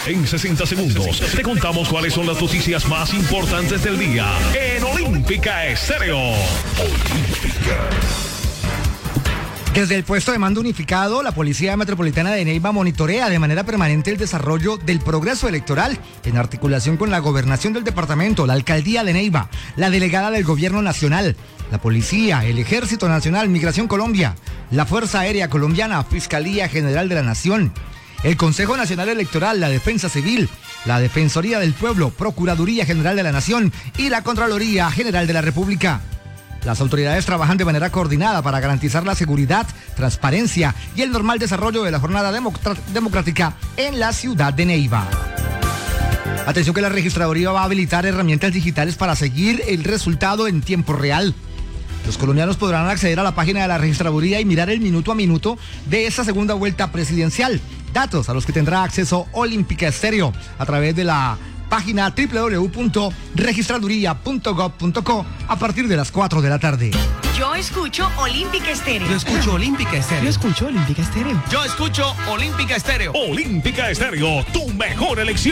En 60 segundos te contamos cuáles son las noticias más importantes del día en Olímpica Estéreo. Olímpica. Desde el puesto de mando unificado, la Policía Metropolitana de Neiva monitorea de manera permanente el desarrollo del progreso electoral en articulación con la Gobernación del Departamento, la Alcaldía de Neiva, la Delegada del Gobierno Nacional, la Policía, el Ejército Nacional, Migración Colombia, la Fuerza Aérea Colombiana, Fiscalía General de la Nación, el Consejo Nacional Electoral, la Defensa Civil, la Defensoría del Pueblo, Procuraduría General de la Nación y la Contraloría General de la República. Las autoridades trabajan de manera coordinada para garantizar la seguridad, transparencia y el normal desarrollo de la jornada democrática en la ciudad de Neiva. Atención que la registraduría va a habilitar herramientas digitales para seguir el resultado en tiempo real. Los colombianos podrán acceder a la página de la registraduría y mirar el minuto a minuto de esta segunda vuelta presidencial. Datos a los que tendrá acceso Olímpica Estéreo a través de la página www.registraduría.gov.co a partir de las 4 de la tarde. Yo escucho Olímpica Estéreo. Yo escucho Olímpica Estéreo. Yo escucho Olímpica Estéreo. Yo escucho Olímpica Estéreo. Olímpica Estéreo, tu mejor elección.